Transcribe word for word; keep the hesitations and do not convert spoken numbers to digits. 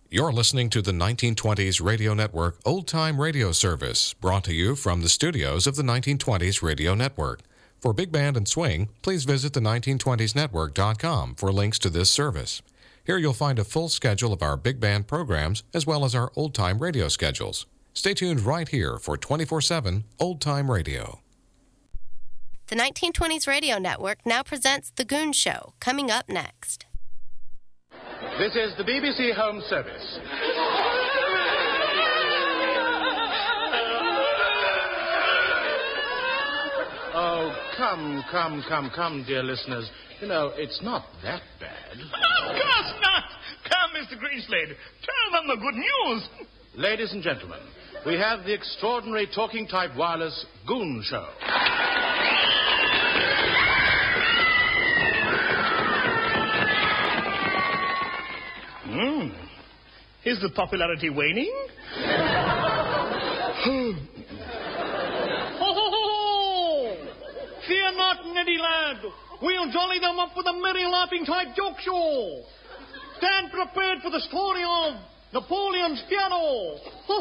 You're listening to the nineteen twenties Radio Network Old Time Radio Service, brought to you from the studios of the nineteen twenties Radio Network. For Big Band and Swing, please visit the nineteen twenties network dot com for links to this service. Here you'll find a full schedule of our big band programs as well as our old-time radio schedules. Stay tuned right here for twenty-four seven Old Time Radio. The nineteen twenties Radio Network now presents The Goon Show, coming up next. This is the B B C Home Service. Oh, come, come, come, come, dear listeners. You know, it's not that bad. Of course not. Come, Mister Greenslade, tell them the good news. Ladies and gentlemen, we have the extraordinary talking-type wireless Goon Show. Hmm. Is the popularity waning? Ho, ho, ho! Fear not, Neddy lad. We'll jolly them up with a merry laughing type joke show. Stand prepared for the story of Napoleon's piano.